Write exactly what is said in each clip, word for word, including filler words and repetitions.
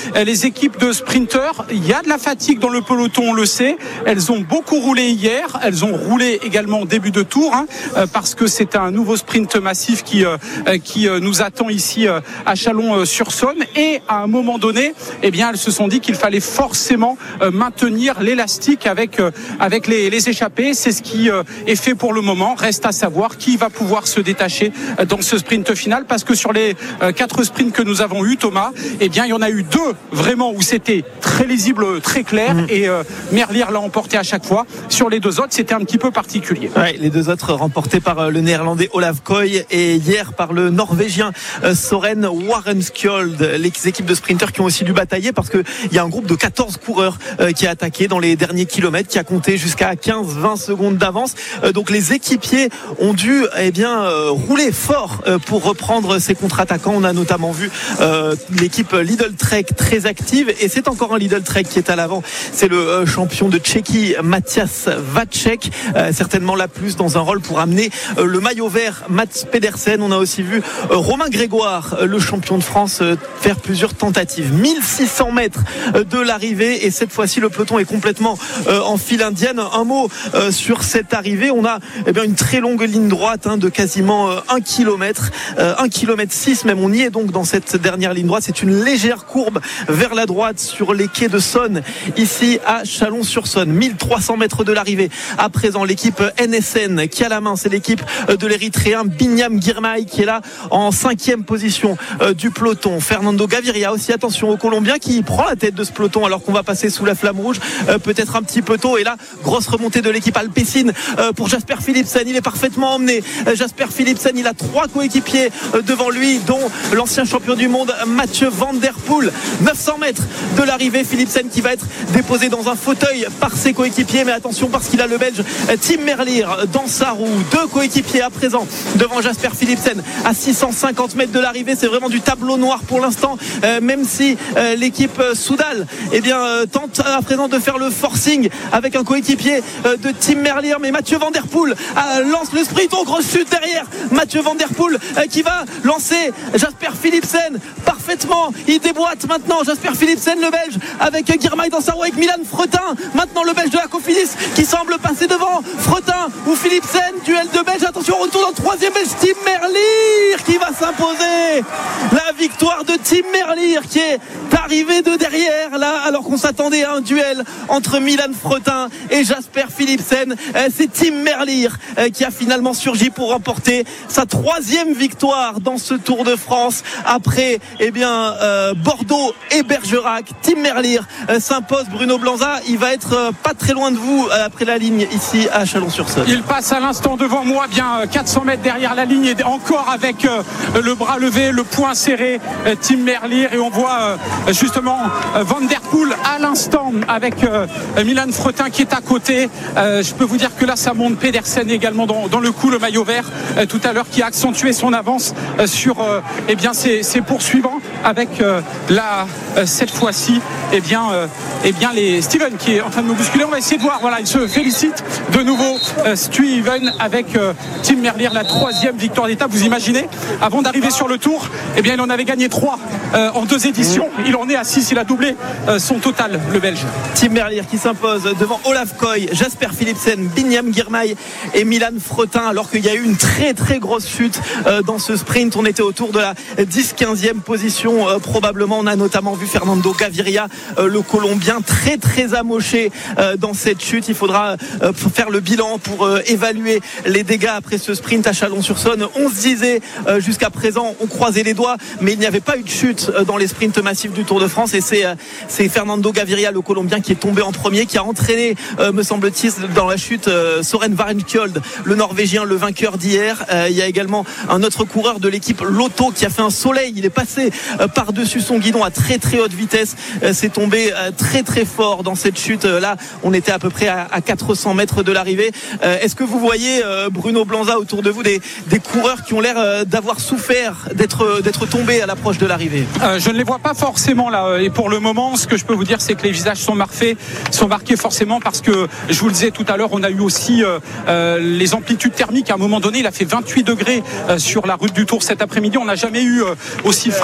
les équipes de sprinteurs. Il y a de la fatigue dans le peloton, on le sait. Elles ont beaucoup roulé hier. Elles ont roulé également au début de tour, hein, parce que c'est un nouveau sprint massif qui, qui nous attend ici à Chalon-sur-Saône. Et à un moment donné, eh bien, elles se sont dit qu'il fallait forcément maintenir l'élastique avec, avec les, les échappées. C'est ce qui est fait pour le moment. Reste à savoir qui va pouvoir se détacher dans ce sprint final, parce que sur les quatre sprints que nous avons eu, Thomas, eh bien, il y en a eu deux vraiment où c'était très lisible, très clair, mmh. et euh, Merlier l'a emporté à chaque fois. Sur les deux autres, c'était un petit peu particulier. Ouais, les deux autres remportés par le néerlandais Olav Koy et hier par le norvégien Soren Warenskjold. Les équipes de sprinters qui ont aussi dû batailler, parce qu'il y a un groupe de quatorze coureurs qui a attaqué dans les derniers kilomètres, qui a compté jusqu'à quinze vingt secondes d'avance. Donc les équipiers ont dû eh bien, rouler fort pour reprendre ces contre-attaquants. On a notamment vu euh, l'équipe Lidl Trek très active, et c'est encore un Lidl Trek qui est à l'avant. C'est le euh, champion de Tchéquie, Matthias Vacek, euh, certainement la plus dans un rôle pour amener euh, le maillot vert, Mats Pedersen. On a aussi vu euh, Romain Grégoire, euh, le champion de France, euh, faire plusieurs tentatives. mille six cents mètres euh, de l'arrivée, et cette fois-ci le peloton est complètement euh, en file indienne. Un mot euh, sur cette arrivée. On a eh bien, une très longue ligne droite, hein, de quasiment euh, un kilomètre, euh, un kilomètre six même. On y est donc dans cette dernière ligne droite. C'est une légère courbe vers la droite sur les quais de Saône, ici à Chalon-sur-Saône. mille trois cents mètres de l'arrivée. À présent, l'équipe N S N qui a la main, c'est l'équipe de l'Érythréen Binyam Girmay qui est là en cinquième position euh, du peloton. Fernando Gaviria aussi, attention, au Colombien qui prend la tête de ce peloton alors qu'on va passer sous la flamme rouge, euh, peut-être un petit peu tôt. Et là, grosse remontée de l'équipe Alpecin euh, pour Jasper Philipsen. Il est parfaitement emmené. Euh, Jasper Philipsen, il a trois coéquipiers euh, devant lui, dont l'ancien champion du monde Mathieu Van Der Poel. neuf cents mètres de l'arrivée, Philipsen qui va être déposé dans un fauteuil par ses coéquipiers, mais attention parce qu'il a le Belge Tim Merlier dans sa roue. Deux coéquipiers à présent devant Jasper Philipsen à six cent cinquante mètres de l'arrivée. C'est vraiment du tableau noir pour l'instant, euh, même si euh, l'équipe euh, Soudal eh bien, euh, tente à présent de faire le forcing avec un coéquipier euh, de Tim Merlier, mais Mathieu Van Der Poel euh, lance le sprint. Oh, grosse chute derrière Mathieu Van Der Poel euh, qui va lancer Jasper Philipsen parfaitement. Il déboîte maintenant Jasper Philipsen, le Belge, avec Girmay dans sa roue, avec Milan Fretin maintenant, le Belge de la Cofidis qui semble passer devant. Fretin ou Philipsen, duel de Belge. Attention, retour dans le troisième Belge, Tim Merlier qui va s'imposer. La victoire de Tim Merlier qui est arrivé de derrière là, alors qu'on s'attendait à un duel entre Milan Fretin et Jasper Philipsen. C'est Tim Merlier qui a finalement surgi pour remporter sa troisième victoire dans ce Tour de France après eh bien, euh, Bordeaux et Bergerac. Tim Merlier euh, s'impose. Bruno Blanza, il va être euh, pas très loin de vous euh, après la ligne ici à Chalon-sur-Saône. Il passe à l'instant devant moi, bien quatre cents mètres derrière la ligne, et encore avec euh, le bras levé, le poing serré, euh, Tim Merlier, et on voit euh, justement euh, Van Der Poel à l'instant avec euh, Milan Fretin qui est à côté. Euh, je peux vous dire que là ça monte. Pedersen également dans, dans le coup, le maillot vert euh, tout à l'heure, qui a accentué son avance euh, sur euh, eh bien, ses, ses poursuivants, avec euh, là euh, cette fois-ci eh bien, euh, eh bien les Steven qui est en train de me bousculer. On va essayer de voir. Voilà, il se félicite de nouveau euh, Steven avec euh, Tim Merlier, la troisième victoire d'étape. Vous imaginez, avant d'arriver sur le Tour, eh bien il en avait gagné trois euh, en deux éditions. Il en est à six. Il a doublé euh, son total, le Belge. Tim Merlier qui s'impose devant Olav Koy, Jasper Philipsen, Binyam Girmay et Milan Fretin, alors qu'il y a eu une très très grosse chute euh, dans ce sprint. On était autour de la dix quinzième position euh, probablement. On a notamment vu Fernando Gaviria, euh, le Colombien, très très amoché euh, dans cette chute. Il faudra euh, faire le bilan pour euh, évaluer les dégâts après ce sprint à Chalon-sur-Saône. On se disait euh, jusqu'à présent, on croisait les doigts, mais il n'y avait pas eu de chute euh, dans les sprints massifs du Tour de France, et c'est, euh, c'est Fernando Gaviria, le Colombien, qui est tombé en premier, qui a entraîné euh, me semble-t-il dans la chute euh, Soren Warenskjold, le Norvégien, le vainqueur d'hier. Euh, il y a également un autre coureur de l'équipe Lotto qui a fait un soleil. Il est passé euh, par-dessus son guidon à très très haute vitesse. Euh, c'est tombé euh, très très fort dans cette chute. Euh, là, on était à peu près à, à quatre cents mètres de l'arrivée. Euh, est-ce que vous voyez, euh, Bruno Blanza, autour de vous des, des coureurs qui ont l'air euh, d'avoir souffert d'être, d'être tombés à l'approche de l'arrivée? euh, Je ne les vois pas forcément là. Et pour le moment, ce que je peux vous dire, c'est que les visages sont marqués, sont marqués forcément parce que, je vous le disais tout à l'heure, on a eu aussi euh, euh, les amplitudes thermiques. À un moment donné, il a fait vingt-huit degrés euh, sur la route du Tour cet après-midi. On n'a jamais eu euh, aussi frais depuis le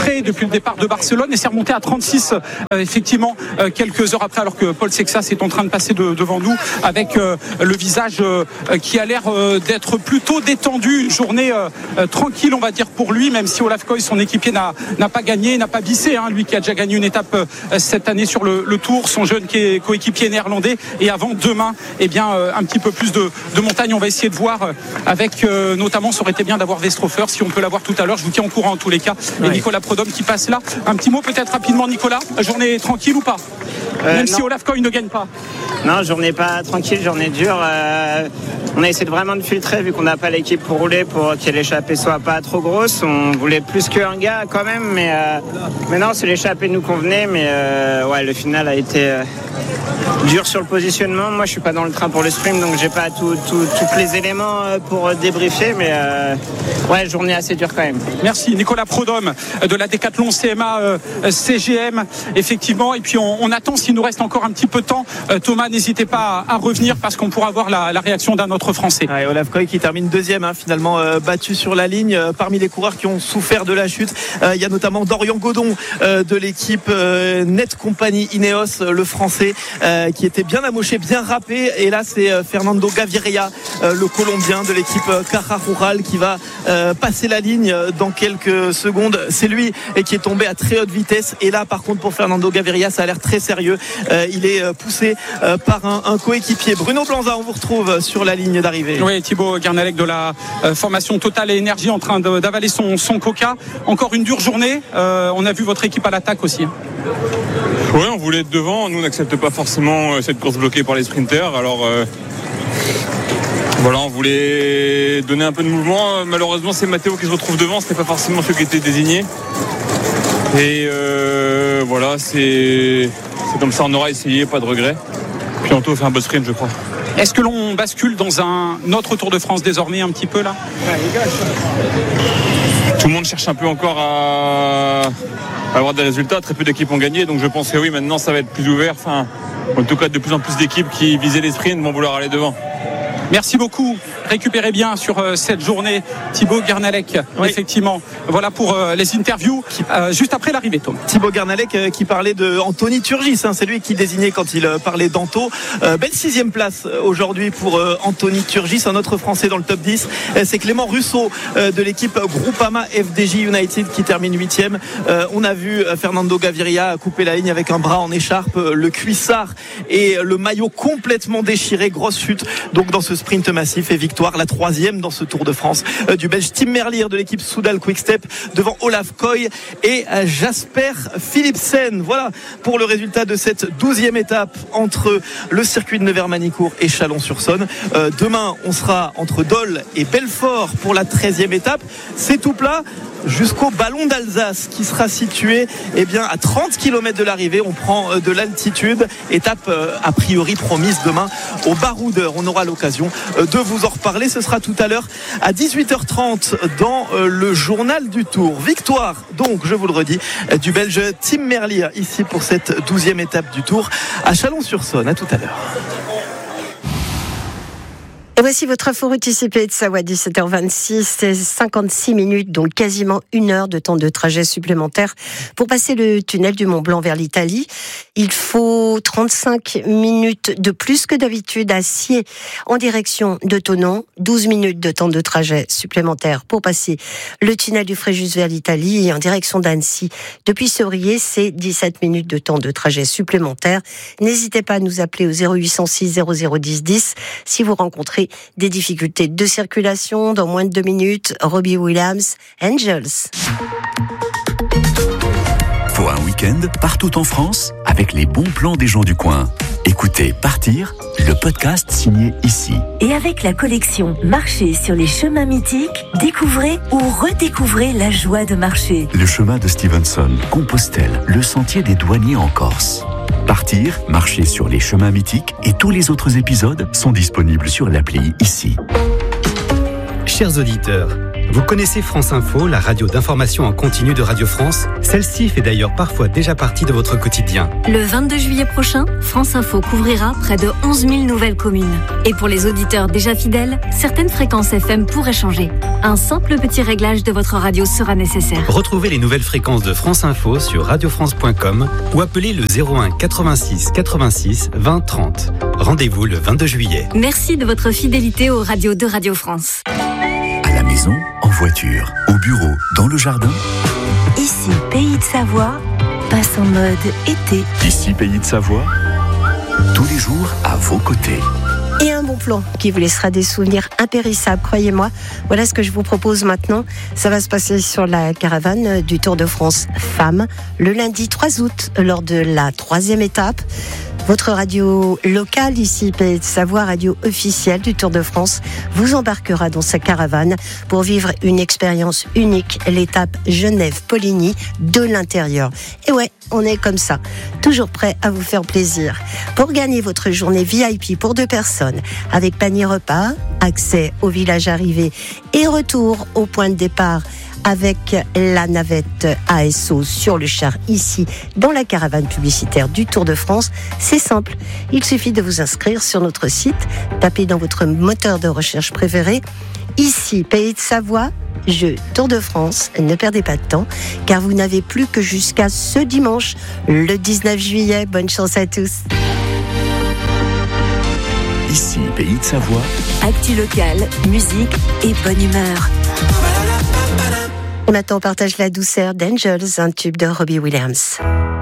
le départ de Barcelone et c'est remonté à trente-six euh, effectivement euh, quelques heures après, alors que Paul Sexas est en train de passer de, devant nous avec euh, le visage euh, qui a l'air euh, d'être plutôt détendu. Une journée euh, euh, tranquille, on va dire, pour lui, même si Olaf Koy, son équipier, n'a, n'a pas gagné, n'a pas bissé, hein, lui qui a déjà gagné une étape euh, cette année sur le, le Tour, son jeune qui est coéquipier néerlandais. Et avant demain, eh bien, euh, un petit peu plus de, de montagne. On va essayer de voir euh, avec euh, notamment, ça aurait été bien d'avoir Westrofer, si on peut l'avoir tout à l'heure. Je vous tiens au courant en tous les cas. Et ouais. Nicolas Prodhomme qui passe là. Un petit mot peut-être rapidement, Nicolas. Journée tranquille ou pas? euh, Même non. si Olaf Koy ne gagne pas. Non, journée pas tranquille, journée dure. Euh, on a essayé de vraiment de filtrer vu qu'on n'a pas l'équipe pour rouler, pour que l'échappée soit pas trop grosse. On voulait plus qu'un gars quand même, mais, euh, mais non, c'est l'échappée nous convenait. Mais euh, ouais, le final a été euh, dur sur le positionnement. Moi, je suis pas dans le train pour le sprint, donc j'ai pas tous tout, tout les éléments pour débriefer. Mais euh, ouais, journée assez dure quand même. Merci Nicolas Prodhomme de la Décathlon C M A euh, C G M, effectivement. Et puis on, on attend, s'il nous reste encore un petit peu de temps, euh, Thomas, n'hésitez pas à, à revenir parce qu'on pourra voir la, la réaction d'un autre Français. Ouais, Olaf Koy qui termine deuxième, hein, finalement euh, battu sur la ligne. Euh, parmi les coureurs qui ont souffert de la chute, euh, il y a notamment Dorian Godon euh, de l'équipe euh, Net Company Ineos, euh, le Français, euh, qui était bien amoché, bien râpé. Et là, c'est euh, Fernando Gaviria, euh, le Colombien de l'équipe euh, Caja Rural, qui va euh, passer la ligne dans quelques secondes. C'est lui qui est tombé à très haute vitesse. Et là, par contre, pour Fernando Gaviria, ça a l'air très sérieux. Euh, il est euh, poussé euh, par un, un coéquipier. Bruno Blanza, on vous retrouve sur la ligne d'arrivée. Oui, Thibaut Garnalec de la euh, formation Total et Énergie en train de, d'avaler son, son coca. Encore une dure journée. Euh, on a vu votre équipe à l'attaque aussi. Oui, on voulait être devant. Nous, on n'accepte pas forcément cette course bloquée par les sprinters. Alors euh, voilà, on voulait donner un peu de mouvement. Malheureusement, c'est Matteo qui se retrouve devant. C'était pas forcément ceux qui étaient désignés. Et euh, voilà, c'est, c'est comme ça. On aura essayé, pas de regret. Puis Anto fait un beau sprint, je crois. Est-ce que l'on bascule dans un autre Tour de France désormais un petit peu là? Tout le monde cherche un peu encore à avoir des résultats. Très peu d'équipes ont gagné, donc je pense que oui, maintenant ça va être plus ouvert. Enfin, en tout cas, de plus en plus d'équipes qui visaient les sprints vont vouloir aller devant. Merci beaucoup. Récupérez bien sur euh, cette journée, Thibaut Garnalec. Oui. Effectivement, voilà pour euh, les interviews euh, juste après l'arrivée, Tom. Thibaut Garnalec euh, qui parlait de Anthony Turgis, hein, c'est lui qui désignait quand il euh, parlait d'Anto. Euh, belle sixième place euh, aujourd'hui pour euh, Anthony Turgis, un autre Français dans le top dix. Euh, c'est Clément Russo euh, de l'équipe Groupama F D J United qui termine huitième. Euh, on a vu euh, Fernando Gaviria couper la ligne avec un bras en écharpe, euh, le cuissard et le maillot complètement déchiré, grosse chute. Donc dans ce sprint massif et victoire, la troisième dans ce Tour de France euh, du Belge Tim Merlier de l'équipe Soudal Quick-Step devant Olaf Koy et euh, Jasper Philipsen. Voilà pour le résultat de cette douzième étape entre le circuit de Nevers-Manicourt et Chalon-sur-Saône. Euh, demain, on sera entre Dole et Belfort pour la treizième étape. C'est tout plat jusqu'au Ballon d'Alsace qui sera situé eh bien, à trente kilomètres de l'arrivée. On prend euh, de l'altitude. Étape euh, a priori promise demain au Baroudeur. On aura l'occasion euh, de vous en reparler. Ce sera tout à l'heure à dix-huit heures trente dans euh, le journal du Tour. Victoire, donc, je vous le redis, euh, du Belge Tim Merlier ici pour cette douzième étape du Tour à Chalon-sur-Saône. À tout à l'heure. Et voici votre info anticipée de Savoie, dix-sept heures vingt-six, c'est cinquante-six minutes, donc quasiment une heure de temps de trajet supplémentaire pour passer le tunnel du Mont Blanc vers l'Italie. Il faut trente-cinq minutes de plus que d'habitude à Sciez en direction de Thonon, douze minutes de temps de trajet supplémentaire pour passer le tunnel du Fréjus vers l'Italie et en direction d'Annecy. Depuis Sevrier, c'est dix-sept minutes de temps de trajet supplémentaire. N'hésitez pas à nous appeler au zéro huit cent six zéro zéro dix dix si vous rencontrez des difficultés de circulation. Dans moins de deux minutes, Robbie Williams, Angels. Pour un week-end partout en France, avec les bons plans des gens du coin. Écoutez Partir, le podcast signé ici. Et avec la collection Marcher sur les chemins mythiques, découvrez ou redécouvrez la joie de marcher. Le chemin de Stevenson, Compostelle, le sentier des douaniers en Corse. Partir, marcher sur les chemins mythiques et tous les autres épisodes sont disponibles sur l'appli ici. Chers auditeurs, Vous connaissez France Info, la radio d'information en continu de Radio France? Celle-ci fait d'ailleurs parfois déjà partie de votre quotidien. Le vingt-deux juillet prochain, France Info couvrira près de onze mille nouvelles communes. Et pour les auditeurs déjà fidèles, certaines fréquences F M pourraient changer. Un simple petit réglage de votre radio sera nécessaire. Retrouvez les nouvelles fréquences de France Info sur radio france point com ou appelez le zéro un quatre-vingt-six quatre-vingt-six vingt trente. Rendez-vous le vingt-deux juillet. Merci de votre fidélité aux radios de Radio France. À la maison, en voiture, au bureau, dans le jardin. Ici, Pays de Savoie passe en mode été. Ici, Pays de Savoie, tous les jours à vos côtés. Et un bon plan qui vous laissera des souvenirs impérissables, croyez-moi. Voilà ce que je vous propose maintenant. Ça va se passer sur la caravane du Tour de France Femmes, le lundi trois août, lors de la troisième étape. Votre radio locale, ici, Pays de Savoie, radio officielle du Tour de France, vous embarquera dans sa caravane pour vivre une expérience unique, l'étape Genève-Poligny de l'intérieur. Et ouais, on est comme ça, toujours prêt à vous faire plaisir. Pour gagner votre journée V I P pour deux personnes, avec panier repas, accès au village arrivé et retour au point de départ avec la navette A S O sur le char ici dans la caravane publicitaire du Tour de France. C'est simple, il suffit de vous inscrire sur notre site, tapez dans votre moteur de recherche préféré, ici Pays de Savoie, jeu Tour de France. Ne perdez pas de temps car vous n'avez plus que jusqu'à ce dimanche, le dix-neuf juillet. Bonne chance à tous. Ici, Pays de Savoie. Actu locale, musique et bonne humeur. On attend, partage la douceur d'Angels, un tube de Robbie Williams.